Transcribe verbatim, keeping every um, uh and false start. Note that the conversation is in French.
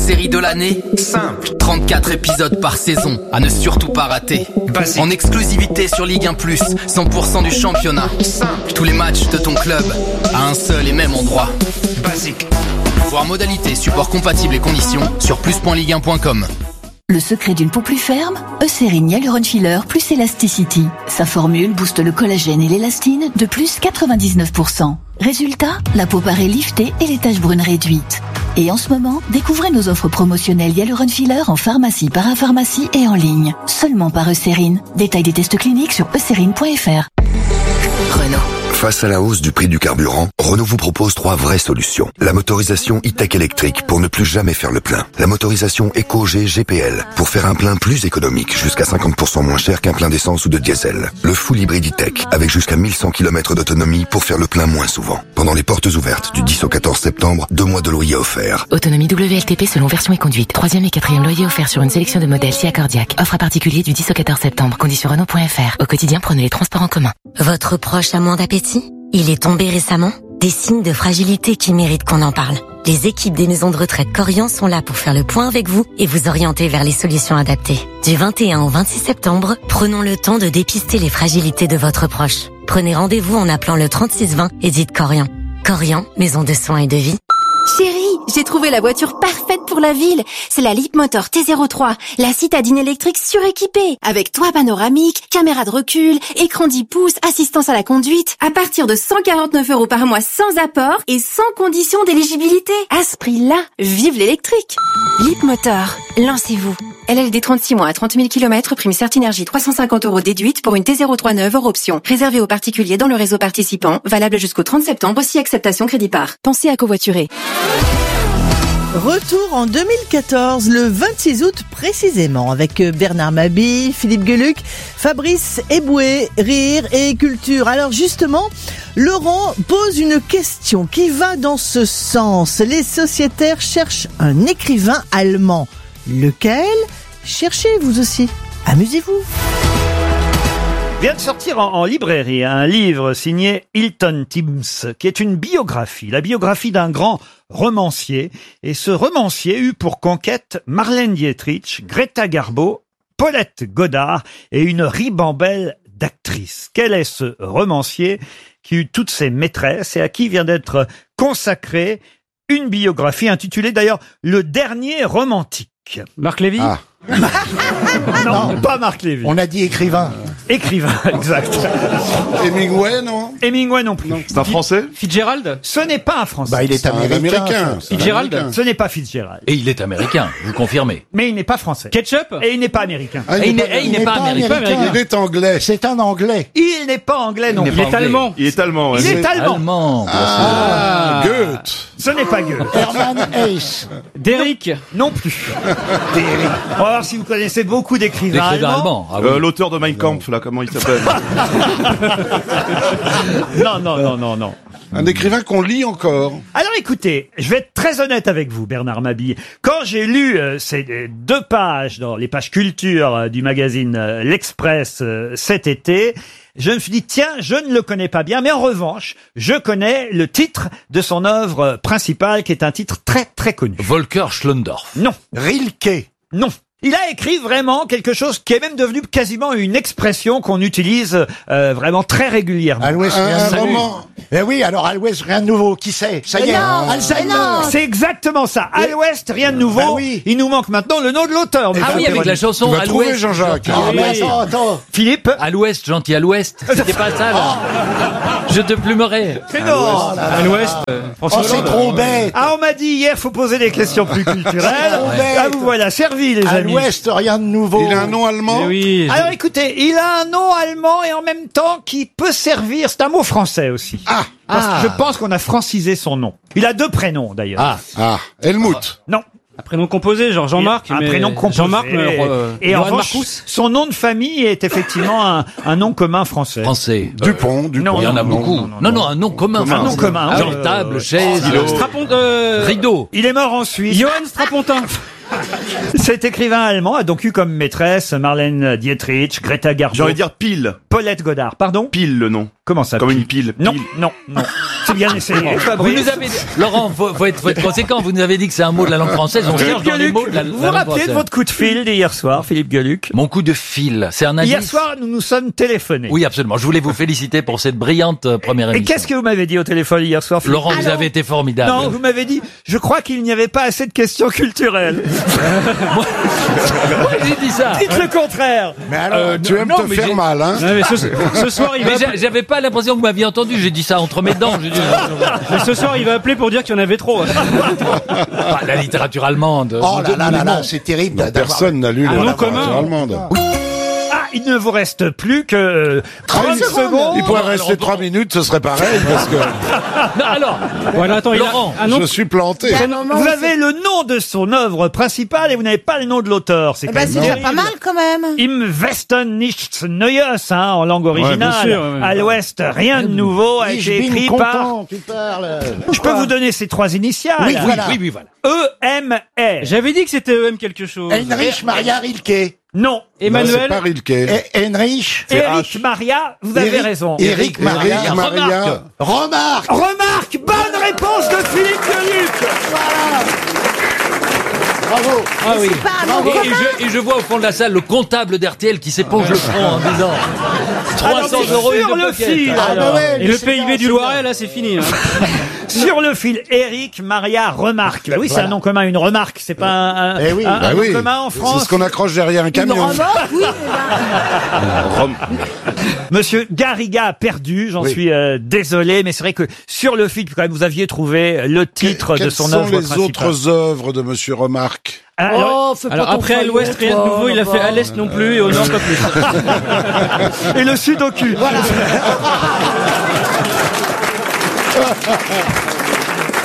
série de l'année? Simple. trente-quatre épisodes par saison, à ne surtout pas rater. Basique. En exclusivité sur Ligue un plus, cent pour cent du championnat. Simple. Tous les matchs de ton club, à un seul et même endroit. Basique. Voir modalités, support compatible et conditions sur plus point ligue un point com. Le secret d'une peau plus ferme, Eucérine Hyaluron Filler plus Elasticity. Sa formule booste le collagène et l'élastine de plus quatre-vingt-dix-neuf pour cent. Résultat, la peau paraît liftée et les taches brunes réduites. Et en ce moment, découvrez nos offres promotionnelles Hyaluron Filler en pharmacie, parapharmacie et en ligne. Seulement par Eucérine. Détail des tests cliniques sur eucérine point f r. Renault. Face à la hausse du prix du carburant, Renault vous propose trois vraies solutions. La motorisation e-tech électrique pour ne plus jamais faire le plein. La motorisation Eco-G G P L pour faire un plein plus économique, jusqu'à cinquante pour cent moins cher qu'un plein d'essence ou de diesel. Le full hybride e-tech avec jusqu'à mille cent kilomètres d'autonomie pour faire le plein moins souvent. Pendant les portes ouvertes du dix au quatorze septembre, deux mois de loyer offerts. Autonomie W L T P selon version et conduite. Troisième et quatrième loyer offert sur une sélection de modèles Sia Cardiac. Offre à particulier du dix au quatorze septembre. Conditions Renault point f r. Au quotidien, prenez les transports en commun. Votre proche a moins d'appétit? Il est tombé récemment? Des signes de fragilité qui méritent qu'on en parle. Les équipes des maisons de retraite Corian sont là pour faire le point avec vous et vous orienter vers les solutions adaptées. Du vingt et un au vingt-six septembre, prenons le temps de dépister les fragilités de votre proche. Prenez rendez-vous en appelant le trente-six vingt et dites Corian. Corian, maison de soins et de vie. Chérie, j'ai trouvé la voiture parfaite pour la ville. C'est la Leapmotor T zéro trois, la citadine électrique suréquipée. Avec toit panoramique, caméra de recul, écran dix pouces, assistance à la conduite. À partir de cent quarante-neuf euros par mois sans apport et sans condition d'éligibilité. À ce prix-là, vive l'électrique. Leapmotor, lancez-vous. L L D trente-six mois à trente mille kilomètres, prime Certinergie trois cent cinquante euros déduite pour une T zéro trois neuve hors option. Réservé aux particuliers dans le réseau participant, valable jusqu'au trente septembre si acceptation crédit par. Pensez à covoiturer. Retour en deux mille quatorze, le vingt-six août précisément, avec Bernard Mabille, Philippe Gueluc, Fabrice Eboué, Rire et Culture. Alors justement, Laurent pose une question qui va dans ce sens. Les sociétaires cherchent un écrivain allemand. Lequel? Cherchez vous aussi. Amusez-vous. Vient de sortir en, en librairie un livre signé Hilton Timms, qui est une biographie, la biographie d'un grand romancier. Et ce romancier eut pour conquête Marlène Dietrich, Greta Garbo, Paulette Goddard et une ribambelle d'actrices. Quel est ce romancier qui eut toutes ses maîtresses et à qui vient d'être consacrée une biographie intitulée d'ailleurs Le Dernier Romantique? Marc Lévy? Ah. non, non, pas Marc Lévy. On a dit écrivain. Écrivain, exact. Hemingway, non? Hemingway non plus. C'est un Français? Fitzgerald? Ce n'est pas un Français. Bah, il est américain. américain. Fitzgerald? Ce n'est pas Fitzgerald. Et il est américain, vous confirmez. Mais il n'est pas français. Ketchup? Et il n'est pas américain. Ah, Et il n'est il n'est pas américain. Il est anglais. C'est un anglais. Il n'est pas anglais non Il plus. n'est Il pas est allemand. Il est allemand. ouais. Il est allemand. Allemand, bien Ah, Goethe. Ce n'est pas Goethe. Hermann Hesse. Derrick? Non plus. On va voir si vous connaissez beaucoup d'écrivains L'écrivain allemands. allemand. Ah oui. Euh, L'auteur de Mein Kampf, là, comment il s'appelle? Non, non, non, non, non. Un écrivain qu'on lit encore. Alors écoutez, je vais être très honnête avec vous, Bernard Mabille. Quand j'ai lu euh, ces euh, deux pages dans les pages culture euh, du magazine euh, L'Express euh, cet été, je me suis dit, tiens, je ne le connais pas bien, mais en revanche, je connais le titre de son œuvre euh, principale, qui est un titre très, très connu. Volker Schlondorf. Non, Rilke. non. Il a écrit vraiment quelque chose qui est même devenu quasiment une expression qu'on utilise euh, vraiment très régulièrement. À l'ouest, Un, rien un de nouveau. roman. Eh oui, alors à l'ouest, rien de nouveau. Qui sait? Ça y Mais est. non, Alzheimer. mais non. C'est exactement ça. À l'ouest, rien de nouveau. Bah oui. Il nous manque maintenant le nom de l'auteur. Ah oui, avec la chanson Tu vas à trouver, l'ouest. Jean-Jacques. Ah, mais Oui. attends, attends. Philippe. À l'ouest, gentil, à l'ouest. C'était pas ça, là. Je te plumerai. Mais non. À l'ouest. Oh, c'est trop bête. Ah, on m'a dit hier, faut poser des questions plus culturelles. trop bête. Ah, vous voilà servi, les À amis. l'ouest, rien de nouveau. Il a un nom allemand? oui. Alors écoutez, il a un nom allemand et en même temps qui peut servir, c'est un mot français aussi. Ah. Parce Ah. que je pense qu'on a francisé son nom. Il a deux prénoms d'ailleurs. Ah. Ah. Helmut. Non. Un prénom composé, genre Jean-Marc. Un mais- prénom composé. Jean-Marc, mais, euh, et en Johann revanche, Marcus. son nom de famille est effectivement un, un nom commun français. Français. Dupont, Dupont. non, Il y en a non, beaucoup. non, Non, non, non, un nom commun. Commun. Un nom commun. Genre euh, table, chaise, Strapon, euh, rideau. Il est mort en Suisse. Johann Strapontin. Cet écrivain allemand a donc eu comme maîtresse Marlène Dietrich, Greta Garbo, J'ai envie de dire pile. Paulette Goddard. Pardon? Pile le nom. Comment ça? Comme pile une pile. Non, Pile. non, non. C'est bien essayé. Vous Fabrice. nous avez dit, Laurent, faut, faut, être, faut être conséquent. Vous nous avez dit que c'est un mot de la langue française. On cherche dans les Gueluc, mots de la, vous la vous langue rappelez française. de votre coup de fil d'hier soir, Philippe Gueluc? Mon coup de fil, c'est un indice. Hier soir, nous nous sommes téléphonés. Oui, absolument. Je voulais vous féliciter pour cette brillante euh, première Et émission. qu'est-ce que vous m'avez dit au téléphone hier soir, Philippe? Laurent, vous avez été formidable. Non, vous m'avez dit, je crois qu'il n'y avait pas assez de questions culturelles. Moi, j'ai dit ça. Dites le contraire. Mais alors, euh, tu non, aimes non, te mais faire j'ai- mal, hein? Non, mais ce, ce soir, il va. Mais j'a- j'avais pas l'impression que vous m'aviez entendu. J'ai dit ça entre mes dents. J'ai dit, Mais ce soir, il va appeler pour dire qu'il y en avait trop. Ah, la littérature allemande. Oh là Nous- là nous là là, l'aimons. c'est terrible. Non, d'avoir- personne n'a lu Un la nom littérature commun. allemande. Ah, il ne vous reste plus que euh, trente secondes. Il pourrait alors, rester alors, trois minutes, ce serait pareil, parce que Non, alors, Voilà, attends, il a Laurent, un nom. je suis planté. Vous avez le nom de son œuvre principale et vous n'avez pas le nom de l'auteur. C'est Eh quand ben, même c'est déjà terrible. pas mal quand même. Im Westen nichts Neues, hein, en langue originale. bien sûr, ouais, ouais. À l'Ouest, rien de nouveau a Ich été bin écrit par. content, tu parles. Je peux vous donner ces trois initiales. Oui, voilà. oui, oui, voilà. E M R. J'avais dit que c'était E M quelque chose. Heinrich Maria Rilke. Non. Non, c'est Emmanuel. pas Rilke. Eh, Heinrich. Eric Maria, vous avez Eric- raison. Eric Maria. Eric Maria. Remarque. Remarque, bonne réponse de Philippe Gueluc. Bravo. Ah oui. Et, et je, et je vois au fond de la salle le comptable d'R T L qui s'éponge le front en disant trois cents Alors, euros sur une le pocket. fil, Ah, alors. ouais, Et mais le c'est P I B bien, du c'est Loiret, là, c'est fini. hein. Sur le fil, Eric Maria Remarque. Bah oui, c'est Voilà. un nom commun, une remarque. C'est pas un, un, Eh oui. un- un Bah nom oui, commun en c'est France. ce qu'on accroche derrière un camion. Monsieur Garriga a perdu, j'en Oui. suis euh, désolé, mais c'est vrai que sur le fil, quand même, vous aviez trouvé le titre Quelles de son sont œuvre les principale. autres œuvres de Monsieur Remarque? Alors, Alors après, à l'ouest, rien de nouveau. Il a fait à l'est non plus et au nord, pas plus. et le sudoku.